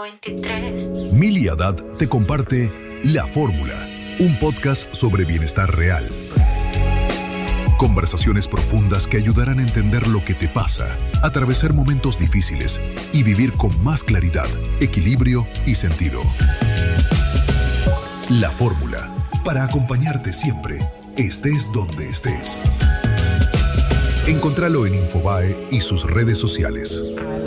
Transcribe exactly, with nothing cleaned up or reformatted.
veintitrés. Mili Haddad te comparte La Fórmula, un podcast sobre bienestar real. Conversaciones profundas que ayudarán a entender lo que te pasa, atravesar momentos difíciles y vivir con más claridad, equilibrio y sentido. La Fórmula, para acompañarte siempre, estés donde estés. Encontralo en Infobae y sus redes sociales.